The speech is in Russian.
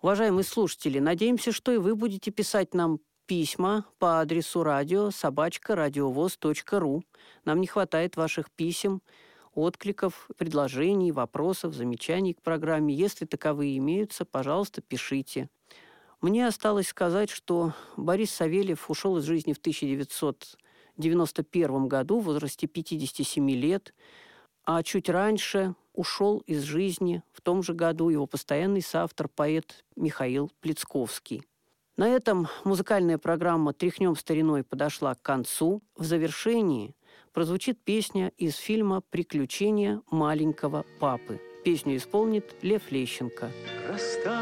Уважаемые слушатели, надеемся, что и вы будете писать нам письма по адресу radio@radiovoz.ru. Нам не хватает ваших писем, откликов, предложений, вопросов, замечаний к программе. Если таковые имеются, пожалуйста, пишите. Мне осталось сказать, что Борис Савельев ушел из жизни в 1991 году в возрасте 57 лет, а чуть раньше ушел из жизни в том же году его постоянный соавтор, поэт Михаил Плецковский. На этом музыкальная программа «Тряхнем стариной» подошла к концу. В завершении прозвучит песня из фильма «Приключения маленького папы». Песню исполнит Лев Лещенко.